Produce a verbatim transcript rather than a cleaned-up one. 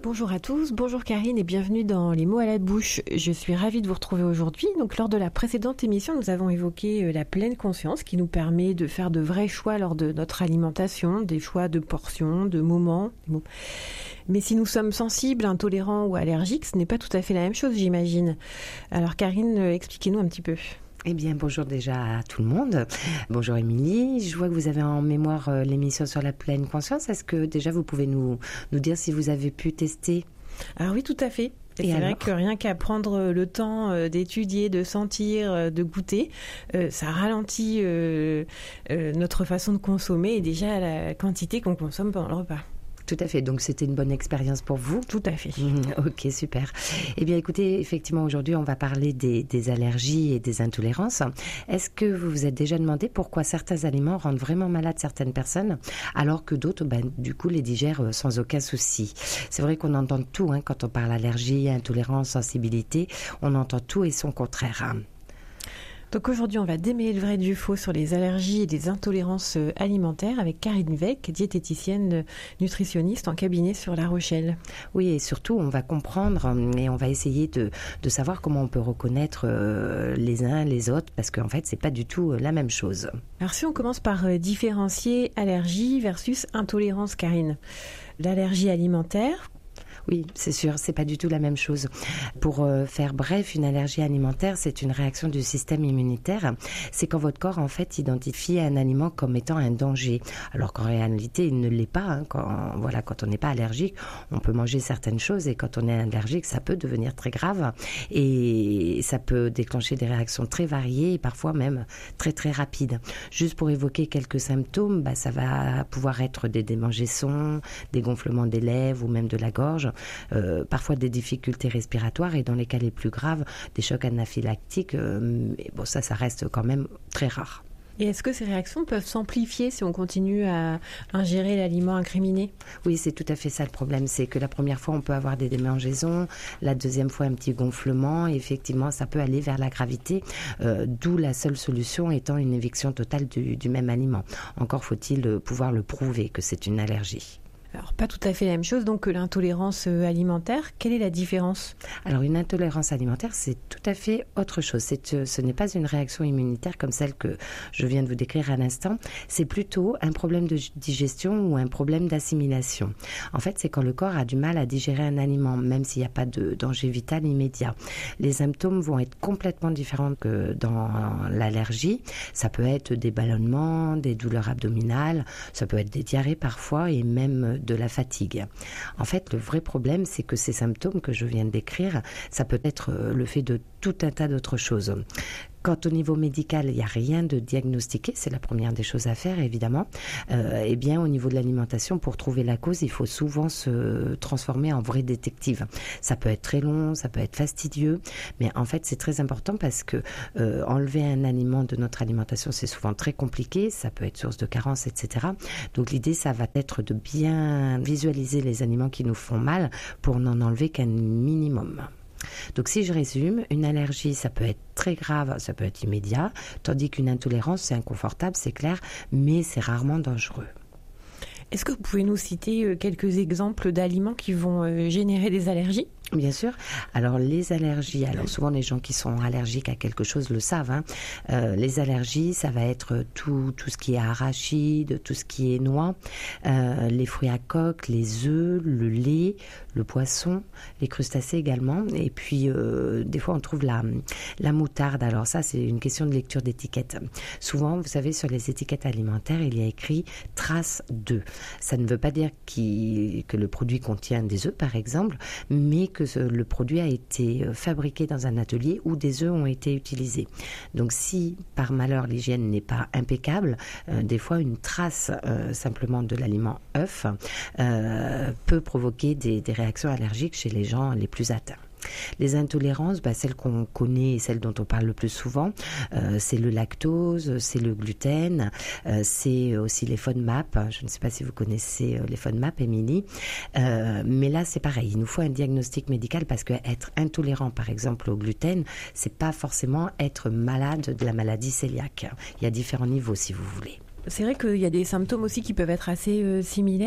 Bonjour à tous, bonjour Karine et bienvenue dans Les mots à la bouche. Je suis ravie de vous retrouver aujourd'hui. Donc, lors de la précédente émission, nous avons évoqué la pleine conscience qui nous permet de faire de vrais choix lors de notre alimentation, des choix de portions, de moments. Mais si nous sommes sensibles, intolérants ou allergiques, ce n'est pas tout à fait la même chose, j'imagine. Alors Karine, expliquez-nous un petit peu. Eh bien, bonjour déjà à tout le monde. Bonjour Émilie. Je vois que vous avez en mémoire euh, l'émission sur la pleine conscience. Est-ce que déjà vous pouvez nous, nous dire si vous avez pu tester ? Alors oui, tout à fait. Et, et c'est alors vrai que rien qu'à prendre le temps euh, d'étudier, de sentir, euh, de goûter, euh, ça ralentit euh, euh, notre façon de consommer et déjà la quantité qu'on consomme pendant le repas. Tout à fait. Donc, c'était une bonne expérience pour vous ? Tout à fait. Mmh, ok, super. Eh bien, écoutez, effectivement, aujourd'hui, on va parler des, des allergies et des intolérances. Est-ce que vous vous êtes déjà demandé pourquoi certains aliments rendent vraiment malades certaines personnes, alors que d'autres, ben, du coup, les digèrent sans aucun souci ? C'est vrai qu'on entend tout, hein, quand on parle allergie, intolérance, sensibilité. On entend tout et son contraire. Donc aujourd'hui, on va démêler le vrai du faux sur les allergies et les intolérances alimentaires avec Karine Weck, diététicienne nutritionniste en cabinet sur La Rochelle. Oui, et surtout, on va comprendre et on va essayer de, de savoir comment on peut reconnaître les uns les autres, parce qu'en fait, c'est pas du tout la même chose. Alors si on commence par différencier allergie versus intolérance, Karine. L'allergie alimentaire... Oui, c'est sûr, c'est pas du tout la même chose. Pour euh, faire bref, une allergie alimentaire, c'est une réaction du système immunitaire. C'est quand votre corps, en fait, identifie un aliment comme étant un danger. Alors qu'en réalité, il ne l'est pas. Hein. Quand, voilà, quand on n'est pas allergique, on peut manger certaines choses et quand on est allergique, ça peut devenir très grave et ça peut déclencher des réactions très variées et parfois même très très rapides. Juste pour évoquer quelques symptômes, bah, ça va pouvoir être des démangeaisons, des gonflements des lèvres ou même de la gorge. Euh, parfois des difficultés respiratoires et dans les cas les plus graves, des chocs anaphylactiques. Euh, et bon, ça, ça reste quand même très rare. Et est-ce que ces réactions peuvent s'amplifier si on continue à ingérer l'aliment incriminé ? Oui, c'est tout à fait ça le problème. C'est que la première fois, on peut avoir des démangeaisons, la deuxième fois, un petit gonflement. Et effectivement, ça peut aller vers la gravité, euh, d'où la seule solution étant une éviction totale du, du même aliment. Encore faut-il pouvoir le prouver que c'est une allergie. Alors, pas tout à fait la même chose donc que l'intolérance alimentaire. Quelle est la différence ? Alors, une intolérance alimentaire, c'est tout à fait autre chose. C'est, ce n'est pas une réaction immunitaire comme celle que je viens de vous décrire à l'instant. C'est plutôt un problème de digestion ou un problème d'assimilation. En fait, c'est quand le corps a du mal à digérer un aliment, même s'il n'y a pas de danger vital immédiat. Les symptômes vont être complètement différents que dans l'allergie. Ça peut être des ballonnements, des douleurs abdominales, ça peut être des diarrhées parfois et même de la fatigue. En fait, le vrai problème, c'est que ces symptômes que je viens de décrire, ça peut être le fait de tout un tas d'autres choses. Quand au niveau médical, il n'y a rien de diagnostiqué, c'est la première des choses à faire, évidemment, euh, eh bien, au niveau de l'alimentation, pour trouver la cause, il faut souvent se transformer en vrai détective. Ça peut être très long, ça peut être fastidieux, mais en fait, c'est très important parce que euh, enlever un aliment de notre alimentation, c'est souvent très compliqué, ça peut être source de carence, et cetera. Donc, l'idée, ça va être de bien visualiser les aliments qui nous font mal pour n'en enlever qu'un minimum. Donc si je résume, une allergie, ça peut être très grave, ça peut être immédiat, tandis qu'une intolérance, c'est inconfortable, c'est clair, mais c'est rarement dangereux. Est-ce que vous pouvez nous citer quelques exemples d'aliments qui vont générer des allergies ? Bien sûr. Alors, les allergies, alors souvent les gens qui sont allergiques à quelque chose le savent. Hein. Euh, les allergies, ça va être tout, tout ce qui est arachide, tout ce qui est noix, euh, les fruits à coque, les œufs, le lait, le poisson, les crustacés également. Et puis, euh, des fois, on trouve la, la moutarde. Alors ça, c'est une question de lecture d'étiquette. Souvent, vous savez, sur les étiquettes alimentaires, il y a écrit « trace d'œufs ». Ça ne veut pas dire qu'il, que le produit contient des œufs, par exemple, mais que le produit a été fabriqué dans un atelier où des œufs ont été utilisés. Donc si par malheur l'hygiène n'est pas impeccable, euh, des fois une trace euh, simplement de l'aliment œuf euh, peut provoquer des, des réactions allergiques chez les gens les plus atteints. Les intolérances, bah, celles qu'on connaît et celles dont on parle le plus souvent, euh, c'est le lactose, c'est le gluten, euh, c'est aussi les FODMAP. Je ne sais pas si vous connaissez les FODMAP, Émilie, euh, mais là c'est pareil. Il nous faut un diagnostic médical parce qu'être intolérant, par exemple, au gluten, c'est pas forcément être malade de la maladie cœliaque. Il y a différents niveaux, si vous voulez. C'est vrai qu'il y a des symptômes aussi qui peuvent être assez euh, similaires.